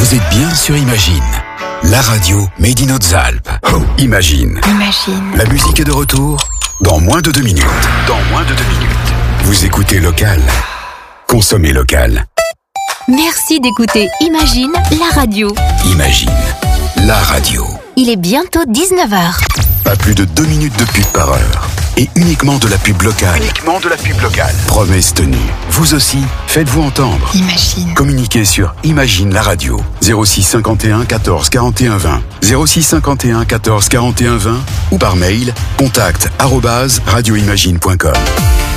Vous êtes bien sur Imagine, la radio made in Hautes-Alpes. Oh, Imagine. La musique est de retour dans moins de 2 minutes. Vous écoutez local. Consommez local. Merci d'écouter Imagine, la radio. Imagine, la radio. Il est bientôt 19h. Pas plus de 2 minutes de pub par heure. Et uniquement de la pub locale. Promesse tenue. Vous aussi, faites-vous entendre. Imagine. Communiquez sur Imagine la radio. 06 51 14 41 20. 06 51 14 41 20 ou par mail contact@radioimagine.com.